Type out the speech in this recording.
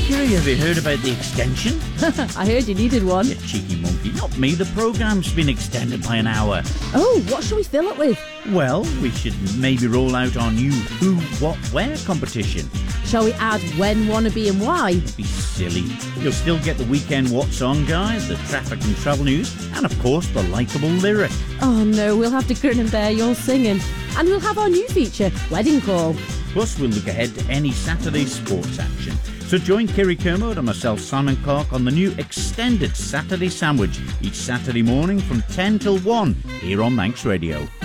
Kiri, have you heard about the extension? I heard you needed one. You cheeky monkey. Not me, the programme's been extended by an hour. Oh, what shall we fill it with? Well, we should maybe roll out our new Who, What, Where competition. Shall we add when, wanna be and why? Be silly. You'll still get the weekend What's On guide, the traffic and travel news, and of course the likeable lyric. Oh no, we'll have to grin and bear your singing. And we'll have our new feature, Wedding Call. Plus, we'll look ahead to any Saturday sports action. So join Kiri Kermode and myself, Simon Clark, on the new extended Saturday Sandwich each Saturday morning from 10 till 1 here on Manx Radio.